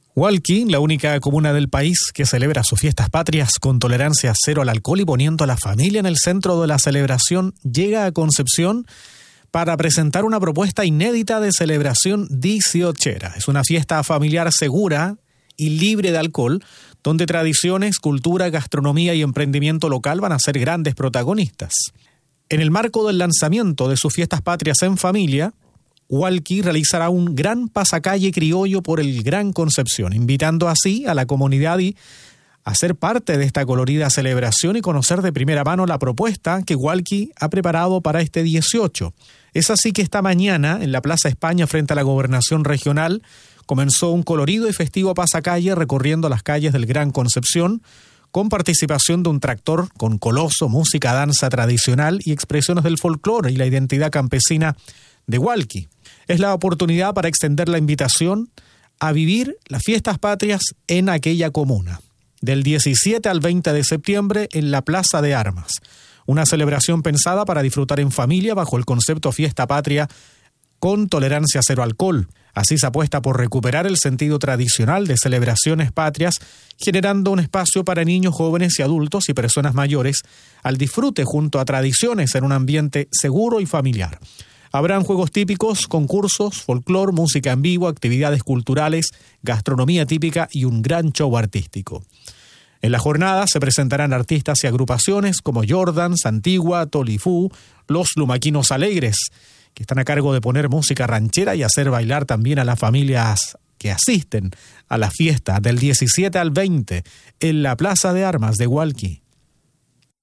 Hualqui, la única comuna del país que celebra sus fiestas patrias con tolerancia cero al alcohol y poniendo a la familia en el centro de la celebración, llega a Concepción para presentar una propuesta inédita de celebración dieciochera. Es una fiesta familiar segura y libre de alcohol, donde tradiciones, cultura, gastronomía y emprendimiento local van a ser grandes protagonistas. En el marco del lanzamiento de sus fiestas patrias en familia, Hualqui realizará un gran pasacalle criollo por el Gran Concepción, invitando así a la comunidad a ser parte de esta colorida celebración y conocer de primera mano la propuesta que Hualqui ha preparado para este 18. Es así que esta mañana, en la Plaza España, frente a la Gobernación Regional, comenzó un colorido y festivo pasacalle recorriendo las calles del Gran Concepción, con participación de un tractor con coloso, música, danza tradicional y expresiones del folclore y la identidad campesina de Hualqui. Es la oportunidad para extender la invitación a vivir las fiestas patrias en aquella comuna, del 17 al 20 de septiembre en la Plaza de Armas. Una celebración pensada para disfrutar en familia bajo el concepto Fiesta Patria con tolerancia cero alcohol. Así se apuesta por recuperar el sentido tradicional de celebraciones patrias, generando un espacio para niños, jóvenes y adultos y personas mayores al disfrute junto a tradiciones en un ambiente seguro y familiar. Habrán juegos típicos, concursos, folclore, música en vivo, actividades culturales, gastronomía típica y un gran show artístico. En la jornada se presentarán artistas y agrupaciones como Jordans, Antigua, Tolifú, Los Lumaquinos Alegres, que están a cargo de poner música ranchera y hacer bailar también a las familias que asisten a la fiesta del 17 al 20 en la Plaza de Armas de Hualqui.